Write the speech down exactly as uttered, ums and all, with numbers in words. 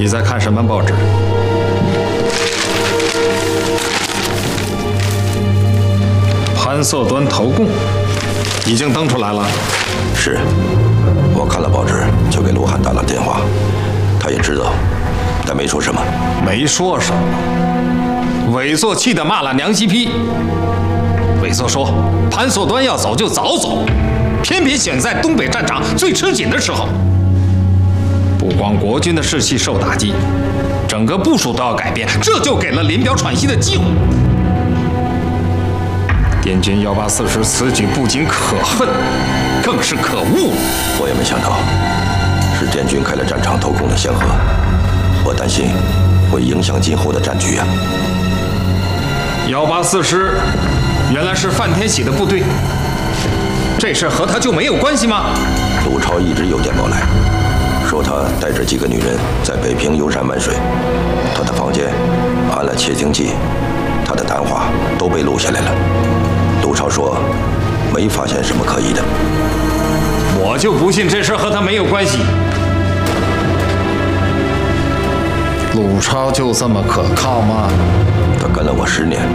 你在看什么报纸？潘寿端投共已经登出来了。 是，我看了报纸，就给卢汉打了电话，他也知道，但没说什么。 没说什么。伟作气得骂了娘西批。伟作说，潘寿端要走就早走，偏偏选在东北战场最吃紧的时候。不光国军的士气受打击，整个部署都要改变，这就给了林彪喘息的机会。滇军幺八四师此举不仅可恨，更是可恶。 我也没想到，是滇军开了战场投共的先河，我担心会影响今后的战局啊。 幺八四师原来是范天喜的部队，这事和他就没有关系吗？ 卢超一直有电报来，说他带着几个女人在北平游山玩水，他的房间安了窃听器，他的谈话都被录下来了。卢超说没发现什么可疑的。 我就不信这事和他没有关系。鲁超就这么可靠吗？ 他跟了我十年，